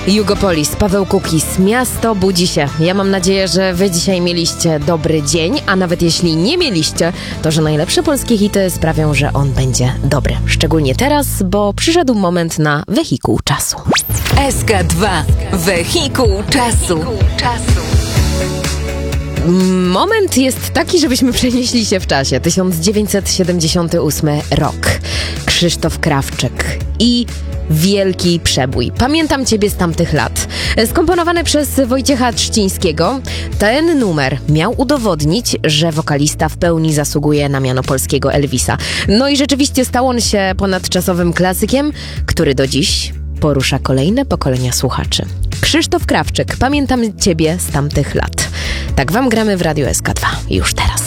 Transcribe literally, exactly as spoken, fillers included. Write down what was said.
Jugopolis, Paweł Kukis, Miasto budzi się. Ja mam nadzieję, że wy dzisiaj mieliście dobry dzień, a nawet jeśli nie mieliście, to że najlepsze polskie hity sprawią, że on będzie dobry. Szczególnie teraz, bo przyszedł moment na wehikuł czasu. S K dwa. Wehikuł czasu. Moment jest taki, żebyśmy przenieśli się w czasie. tysiąc dziewięćset siedemdziesiąty ósmy rok. Krzysztof Krawczyk i Wielki Przebój. Pamiętam ciebie z tamtych lat. Skomponowany przez Wojciecha Trzcińskiego, ten numer miał udowodnić, że wokalista w pełni zasługuje na miano polskiego Elvisa. No i rzeczywiście stał on się ponadczasowym klasykiem, który do dziś porusza kolejne pokolenia słuchaczy. Krzysztof Krawczyk, pamiętam ciebie z tamtych lat. Tak wam gramy w Radiu S K dwa. Już teraz.